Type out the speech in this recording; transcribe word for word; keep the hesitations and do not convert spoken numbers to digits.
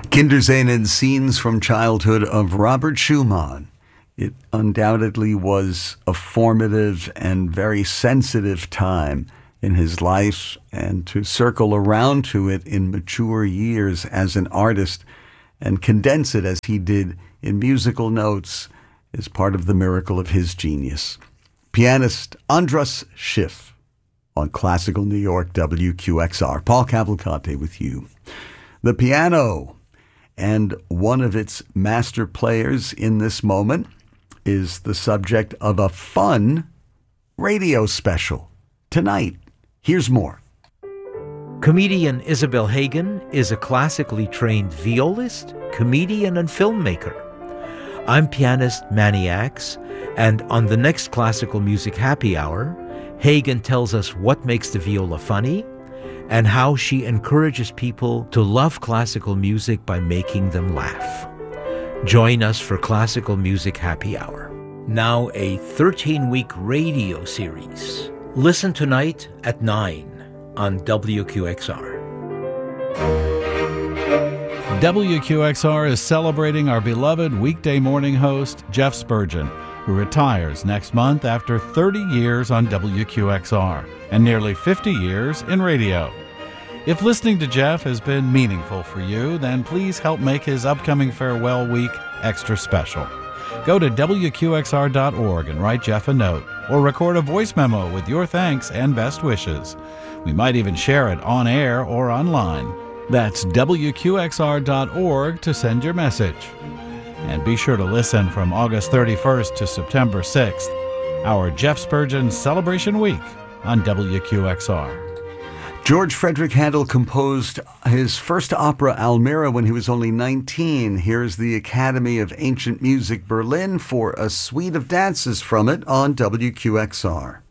Kinderscenen Scenes from Childhood of Robert Schumann. It undoubtedly was a formative and very sensitive time in his life, and to circle around to it in mature years as an artist and condense it as he did in musical notes is part of the miracle of his genius. Pianist Andras Schiff on Classical New York W Q X R. Paul Cavalcante with you. The piano, and one of its master players in this moment, is the subject of a fun radio special tonight. Here's more. Comedian Isabel Hagen is a classically trained violist, comedian, and filmmaker. I'm pianist Manny Axe, and on the next Classical Music Happy Hour, Hagen tells us what makes the viola funny and how she encourages people to love classical music by making them laugh. Join us for Classical Music Happy Hour. Now a thirteen-week radio series. Listen tonight at nine on W Q X R. W Q X R is celebrating our beloved weekday morning host, Jeff Spurgeon, who retires next month after thirty years on W Q X R and nearly fifty years in radio. If listening to Jeff has been meaningful for you, then please help make his upcoming farewell week extra special. Go to W Q X R dot org and write Jeff a note, or record a voice memo with your thanks and best wishes. We might even share it on air or online. That's W Q X R dot org to send your message. And be sure to listen from August thirty-first to September sixth, our Jeff Spurgeon Celebration Week on W Q X R. George Frederick Handel composed his first opera, Almira, when he was only nineteen. Here's the Academy of Ancient Music Berlin for a suite of dances from it on W Q X R.